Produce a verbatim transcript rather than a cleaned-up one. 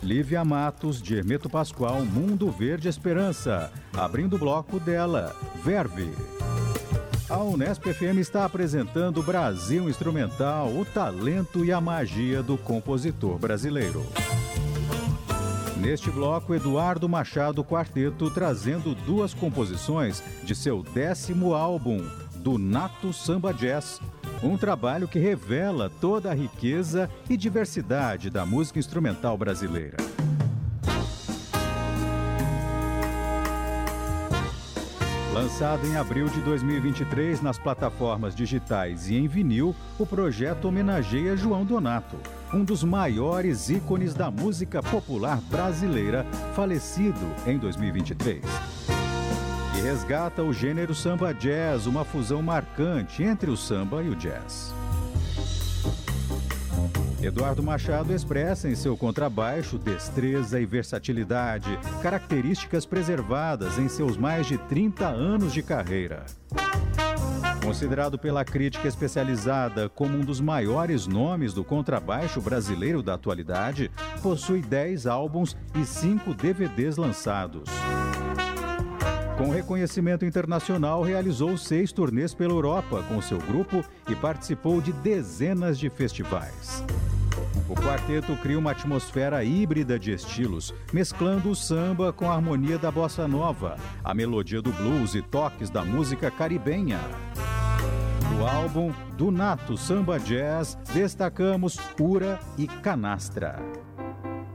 Lívia Matos, de Hermeto Pascoal, Mundo Verde Esperança. Abrindo o bloco dela, Verve. A Unesp F M está apresentando Brasil Instrumental, o talento e a magia do compositor brasileiro. Neste bloco, Eduardo Machado Quarteto trazendo duas composições de seu décimo álbum, Do Nato Samba Jazz, um trabalho que revela toda a riqueza e diversidade da música instrumental brasileira. Lançado em abril de dois mil e vinte e três nas plataformas digitais e em vinil, o projeto homenageia João Donato, um dos maiores ícones da música popular brasileira, falecido em dois mil e vinte e três. E resgata o gênero samba jazz, uma fusão marcante entre o samba e o jazz. Eduardo Machado expressa em seu contrabaixo destreza e versatilidade, características preservadas em seus mais de trinta anos de carreira. Considerado pela crítica especializada como um dos maiores nomes do contrabaixo brasileiro da atualidade, possui dez álbuns e cinco D V Ds lançados. Com reconhecimento internacional, realizou seis turnês pela Europa com seu grupo e participou de dezenas de festivais. O quarteto cria uma atmosfera híbrida de estilos, mesclando o samba com a harmonia da bossa nova, a melodia do blues e toques da música caribenha. Do álbum Do Nato Samba Jazz, destacamos Ura e Canastra.